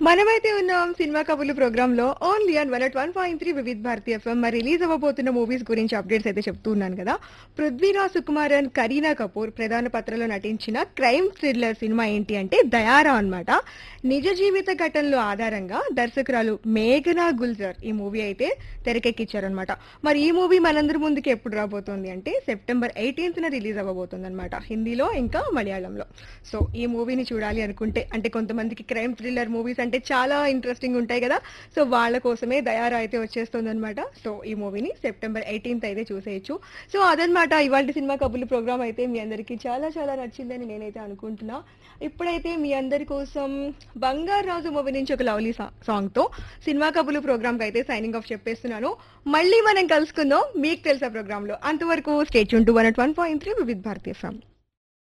మనమైతే ఉన్నాం సినిమా కబుర్లు ప్రోగ్రామ్ లో only on 101.3 Vividh Bharati FM. మరి రిలీజ్ అవ్వబోతున్న మూవీస్ గురించి అప్డేట్స్ అయితే చెప్తూ ఉన్నాను కదా. పృథ్వీరాజ్ సుకుమారన్, కరీనా కపూర్ ప్రధాన పాత్రలో నటించిన క్రైమ్ థ్రిల్లర్ సినిమా ఏంటి అంటే దయారా అన్నమాట. నిజ జీవిత ఘటనల ఆధారంగా దర్శకురాలు మేఘనా గుల్జర్ ఈ మూవీ అయితే తెరకెక్కించారనమాట. మరి ఈ మూవీ మనందరి ముందుకి ఎప్పుడు రాబోతోంది అంటే సెప్టెంబర్ 18న రిలీజ్ అవ్వబోతుంది అనమాట, హిందీలో ఇంకా మలయాళంలో. సో ఈ మూవీని చూడాలి అనుకుంటే, అంటే కొంతమందికి క్రైమ్ థ్రిల్లర్ మూవీస్ అంటే చాలా ఇంట్రెస్టింగ్ ఉంటాయి కదా, సో వాళ్ళ కోసమే దయారా అయితే వచ్చేస్తుంది అనమాట. సో ఈ మూవీని సెప్టెంబర్ 18th అయితే చూసేయచ్చు. సో అదనమాట ఇవాళ సినిమా కబుర్లు ప్రోగ్రామ్ అయితే మీ అందరికీ చాలా చాలా నచ్చిందని నేనైతే అనుకుంటున్నా. ఇప్పుడైతే మీ అందరి కోసం బంగారు రాజు మూవీ నుంచి ఒక లవ్లీ సాంగ్ తో సినిమా కబుర్లు ప్రోగ్రామ్ కి అయితే సైనింగ్ ఆఫ్ చెప్పేస్తున్నాను. మళ్ళీ మనం కలుసుకుందాం మీకు తెలుసా ప్రోగ్రామ్ లో. అంతవరకు stay tune to 101.3 Vividh Bharati FM.